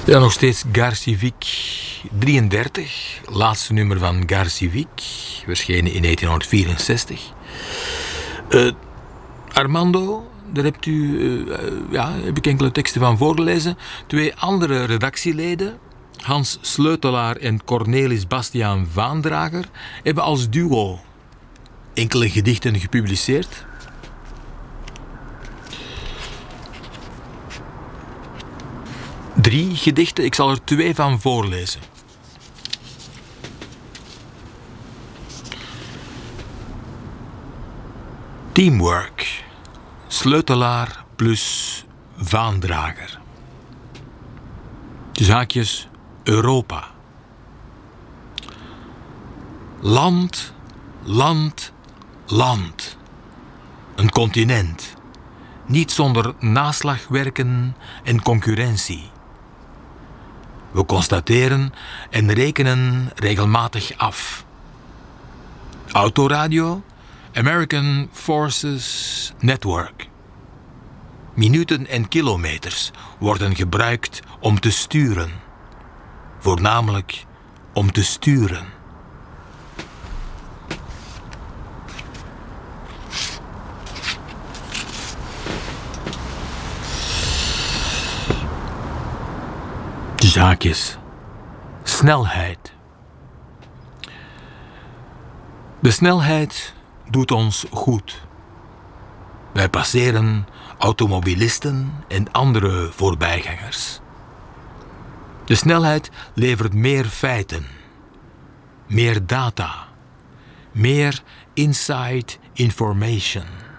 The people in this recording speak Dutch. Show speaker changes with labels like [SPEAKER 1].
[SPEAKER 1] Ja, nog steeds Gare Civique 33, laatste nummer van Gare Civique, verschenen in 1964. Armando, daar heb ik enkele teksten van voorgelezen. 2 andere redactieleden, Hans Sleutelaar en Cornelis Bastiaan Vaandrager, hebben als duo enkele gedichten gepubliceerd. Drie gedichten, ik zal er 2 van voorlezen. Teamwork. Sleutelaar plus Vaandrager. Dus haakjes Europa. Land, land, land. Een continent. Niet zonder naslagwerken en concurrentie. We constateren en rekenen regelmatig af. Autoradio, American Forces Network. Minuten en kilometers worden gebruikt om te sturen. Voornamelijk om te sturen. Zaakjes. Snelheid. De snelheid doet ons goed. Wij passeren automobilisten en andere voorbijgangers. De snelheid levert meer feiten, meer data, meer inside information.